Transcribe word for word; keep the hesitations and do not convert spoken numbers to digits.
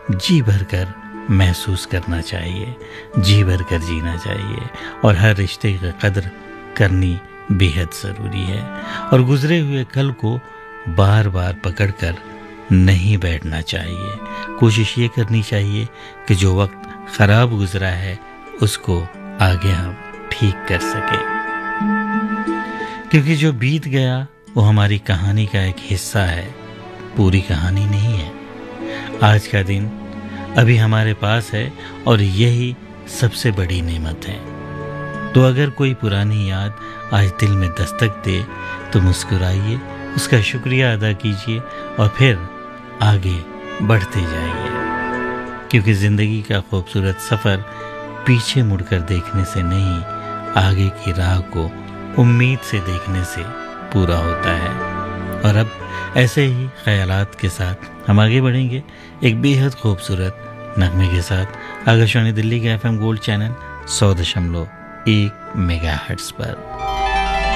जी भरकर महसूस करना चाहिए, जी भरकर जीना चाहिए और हर रिश्ते की कदर करनी बेहद ज़रूरी है। और गुजरे हुए कल को बार बार पकड़कर नहीं बैठना चाहिए। कोशिश ये करनी चाहिए कि जो वक्त ख़राब गुजरा है उसको आगे हम ठीक कर सकें, क्योंकि जो बीत गया वो हमारी कहानी का एक हिस्सा है, पूरी कहानी नहीं है। आज का दिन अभी हमारे पास है और यही सबसे बड़ी नेमत है। तो अगर कोई पुरानी याद आज दिल में दस्तक दे तो मुस्कुराइए, उसका शुक्रिया अदा कीजिए और फिर आगे बढ़ते जाइए, क्योंकि ज़िंदगी का खूबसूरत सफ़र पीछे मुड़कर देखने से नहीं, आगे की राह को उम्मीद से देखने से पूरा होता है। और अब ऐसे ही ख्यालात के साथ हम आगे बढ़ेंगे एक बेहद खूबसूरत नगमे के साथ आकाशवाणी दिल्ली के एफ एम गोल्ड चैनल सौ दशमलव एक मेगा हर्ट्ज़ पर।